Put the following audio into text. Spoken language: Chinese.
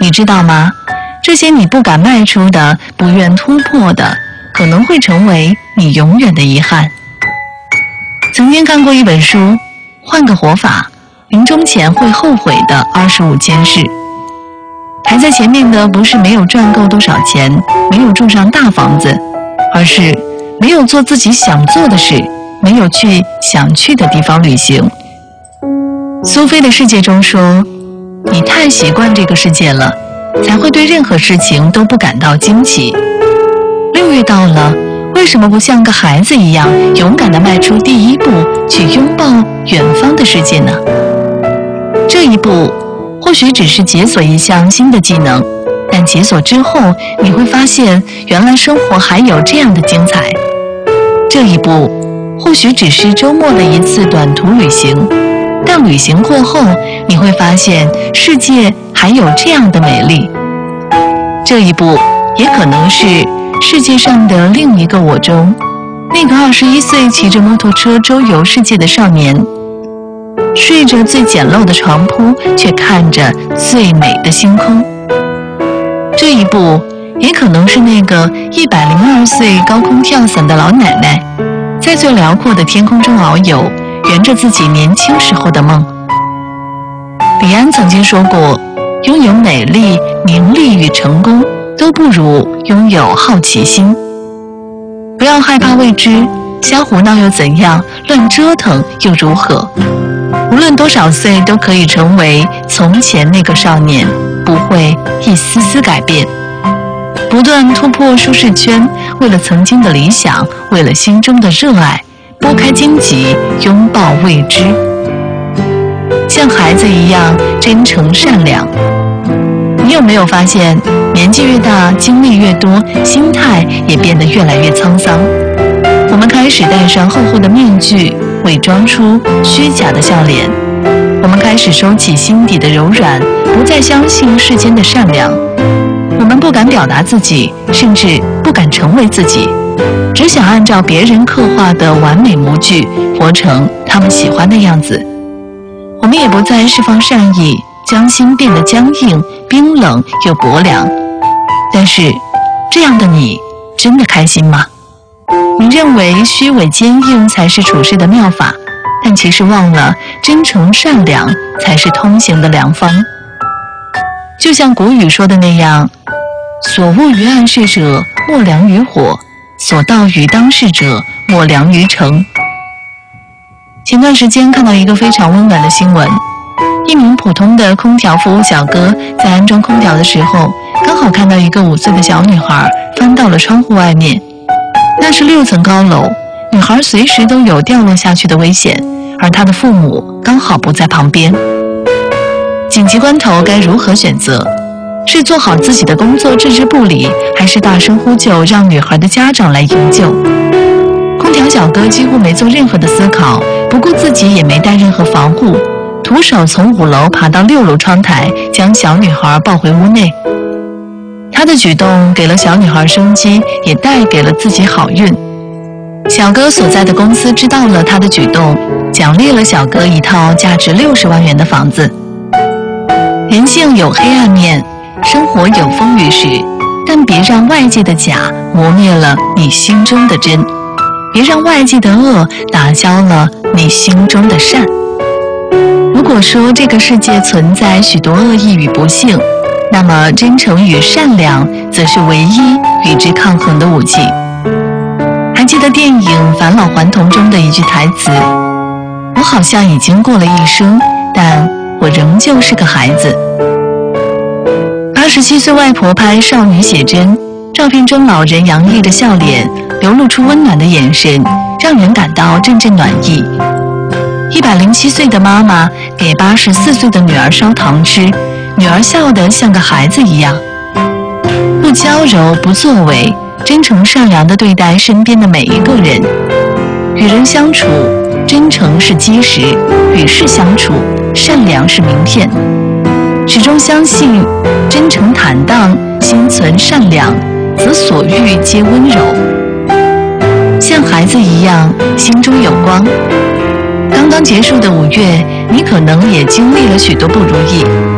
你知道吗？这些你不敢迈出的、不愿突破的，可能会成为你永远的遗憾。曾经看过一本书，换个活法，临终前会后悔的25件事。排在前面的不是没有赚够多少钱，没有住上大房子，而是没有做自己想做的事，没有去想去的地方旅行。苏菲的世界中说，你太习惯这个世界了，才会对任何事情都不感到惊奇。6月到了，为什么不像个孩子一样勇敢地迈出第一步，去拥抱远方的世界呢？这一步或许只是解锁一项新的技能，但解锁之后，你会发现原来生活还有这样的精彩。这一步或许只是周末的一次短途旅行，但旅行过后，你会发现世界还有这样的美丽。这一步也可能是世界上的另一个我中，那个21岁骑着摩托车周游世界的少年，睡着最简陋的床铺，却看着最美的星空。这一步也可能是那个102岁高空跳伞的老奶奶，在最辽阔的天空中遨游，圆着自己年轻时候的梦。李安曾经说过，拥有美丽、名利与成功，都不如拥有好奇心。不要害怕未知，瞎胡闹又怎样，乱折腾又如何？无论多少岁，都可以成为从前那个少年，不会一丝丝改变。不断突破舒适圈，为了曾经的理想，为了心中的热爱，拨开荆棘，拥抱未知。像孩子一样真诚善良。你有没有发现，年纪越大，经历越多，心态也变得越来越沧桑？我们开始戴上厚厚的面具，伪装出虚假的笑脸。我们开始收起心底的柔软，不再相信世间的善良。我们不敢表达自己，甚至不敢成为自己，只想按照别人刻画的完美模具，活成他们喜欢的样子。我们也不再释放善意，将心变得僵硬、冰冷又薄凉。但是，这样的你，真的开心吗？你认为虚伪坚硬才是处事的妙法，但其实忘了真诚善良才是通行的良方。就像古语说的那样，所恶于暗室者，莫良于火；所道于当事者，莫良于诚。前段时间看到一个非常温暖的新闻，一名普通的空调服务小哥在安装空调的时候，刚好看到一个5岁的小女孩翻到了窗户外面。那是6层高楼，女孩随时都有掉落下去的危险，而她的父母刚好不在旁边。紧急关头该如何选择？是做好自己的工作置之不理，还是大声呼救让女孩的家长来营救？空调小哥几乎没做任何的思考，不顾自己也没带任何防护，徒手从5楼爬到6楼窗台，将小女孩抱回屋内。他的举动给了小女孩生机，也带给了自己好运。小哥所在的公司知道了他的举动，奖励了小哥一套价值60万元的房子。人性有黑暗面，生活有风雨时，但别让外界的假磨灭了你心中的真，别让外界的恶打消了你心中的善。如果说这个世界存在许多恶意与不幸，那么真诚与善良则是唯一与之抗衡的武器。还记得电影《返老还童》中的一句台词，我好像已经过了一生，但我仍旧是个孩子。87岁外婆拍少女写真，照片中老人洋溢着笑脸，流露出温暖的眼神，让人感到阵阵暖意。107岁的妈妈给84岁的女儿烧糖吃，女儿笑得像个孩子一样。不娇柔，不作为，真诚善良地对待身边的每一个人。与人相处，真诚是基石；与事相处，善良是名片。始终相信，真诚坦荡，心存善良，则所遇皆温柔。像孩子一样，心中有光。刚刚结束的5月，你可能也经历了许多不如意，